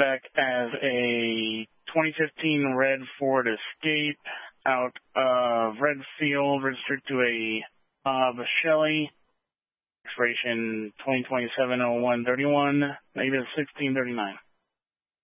back as a 2015 red Ford Escape out of Redfield, registered to a Shelly, expiration 2027-01-31, negative 1639.